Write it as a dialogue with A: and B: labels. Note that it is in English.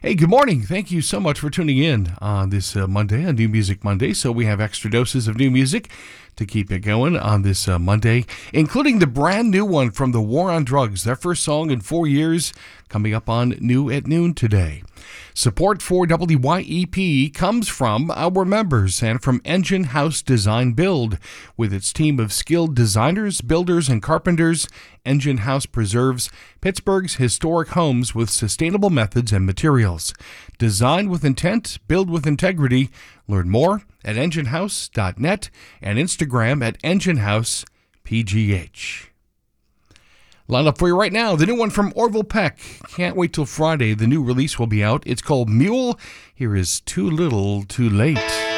A: Hey, good morning. Thank you so much for tuning in on this Monday, on New Music Monday. So we have extra doses of new music to keep it going on this Monday, including the brand new one from the War on Drugs, their first song in 4 years, coming up on New at Noon today. Support for WYEP comes from our members and from Engine House Design Build. With its team of skilled designers, builders, and carpenters, Engine House preserves Pittsburgh's historic homes with sustainable methods and materials. Design with intent, build with integrity. Learn more at enginehouse.net and Instagram at enginehousepgh. Line up for you right now, the new one from Orville Peck. Can't wait till Friday. The new release will be out. It's called Mule. Here is Too Little, Too Late.